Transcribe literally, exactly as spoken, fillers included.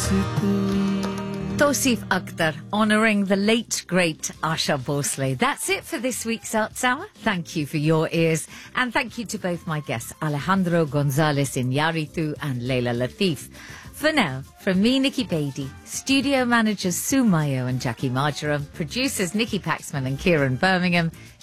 Tosif Akhtar, honouring the late, great Asha Bhosle. That's it for this week's Arts Hour. Thank you for your ears. And thank you to both my guests, Alejandro Gonzalez Iñárritu and Leila Latif. For now, from me, Nikki Beattie, studio managers Sue Mayo and Jackie Marjoram, producers Nikki Paxman and Kieran Birmingham,